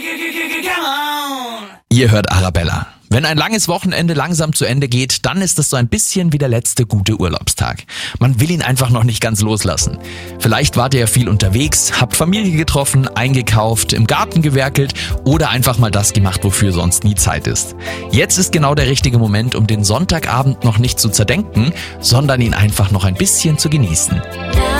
Ihr hört Arabella. Wenn ein langes Wochenende langsam zu Ende geht, dann ist das so ein bisschen wie der letzte gute Urlaubstag. Man will ihn einfach noch nicht ganz loslassen. Vielleicht wart ihr ja viel unterwegs, habt Familie getroffen, eingekauft, im Garten gewerkelt oder einfach mal das gemacht, wofür sonst nie Zeit ist. Jetzt ist genau der richtige Moment, um den Sonntagabend noch nicht zu zerdenken, sondern ihn einfach noch ein bisschen zu genießen.